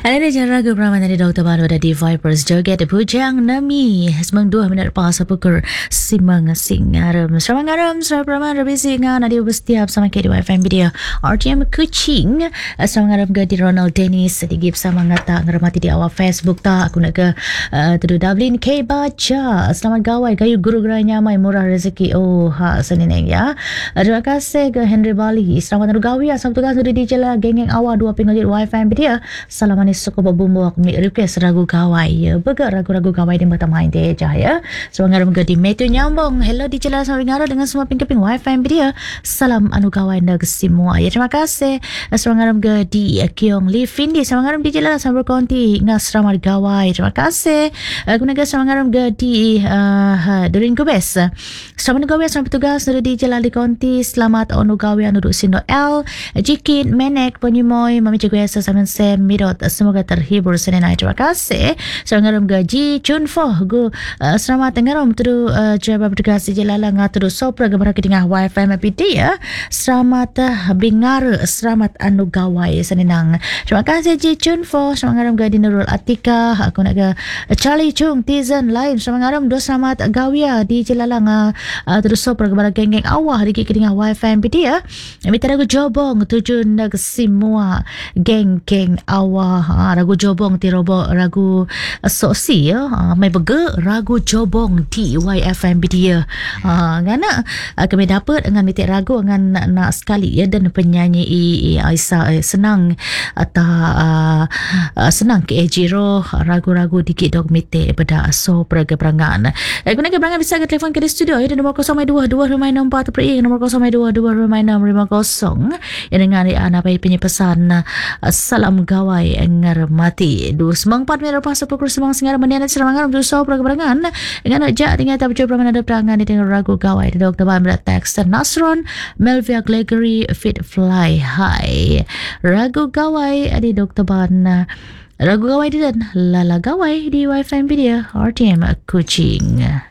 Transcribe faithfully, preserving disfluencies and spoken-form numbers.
Ada cara keberamai dari Doktor Baru ada di Vipers Joget Bujang Nami semang dua minit pas pukul simang singaram seramang garam seramang peraman revisi ngan ada setiap sama ke di W F M video R T M Kuching seramang garam ke di Ronald Dennis di gip sama ngata ngeramati di awal Facebook tak aku nak ke uh, tudu Dublin K baca selamat gawai kayu guru geranya mai murah rezeki oh ha senineng ya. Terima kasih ke Henry Bali selamat gawi asam tugas sudah di jalan geng-geng awal dua pinggir W F M video salam manis suku berbumbu aku make request ragu gawai ya begar ragu-ragu gawai di mata main dia je ya semangat menggadi metu nyambung hello di jalan sampai ngaro dengan semua pingkeping wifi dia salam anu gawai ndag semua ya terima kasih semangat menggadi kiong li findi semangat di jalan sampai konti ngas ramar gawai terima kasih guna ke semangat menggadi uh, durin kubes selamat gawai selamat tugas sudah di jalan di konti selamat anu gawai anu duk sindo L jikin menek penyumoy mami cikgu esa samen sem midot semoga terhibur Senin hari. Terima kasih. Selamat gaji Chunfo gu uh, selamat tengarom tu uh, jaba bertugas di jalala ngatu sopra gambar ke tengah wifi M P D ya. Selamat uh, bingar selamat anu gawai seninang. Terima kasih Ji Chunfo. Selamat gaji Nurul Atika. Aku nak ke Charlie Chung Tizen lain. Selamat do selamat gawia di jalala nga uh, terus sopra gambar geng-geng awah di ke tengah wifi M P D ya. Minta aku jobong tujuh nak semua geng-geng awah ha, ragu jobong ti robo ragu uh, sosi ya ha, mai bege ragu jobong di Y F M dia ha ngana uh, kami dapat dengan mitik ragu dengan nak, nak sekali ya dan penyanyi i, i Aisyah eh, senang atau uh, uh, senang ke Ejiro ragu-ragu dikit dog mitik pada so peraga perangan eh, guna ke perangan bisa ke telefon ke di studio ya nombor kosong dua dua lima enam empat per nombor kosong dua dua lima enam lima kosong ya dengan anak bayi penyepesan uh, salam gawai ngarmati du semang empat minit lepas pukul semang singgara mendian serangan untuk so perangan dengan ajak dengan tak bercuba perangan ada perangan di tengah ragu gawai di Doktor Ban teks Nasron Melvia Gregory Fit Fly High ragu gawai di Doktor Ban ragu gawai di dan lala gawai di wifi video R T M Kuching.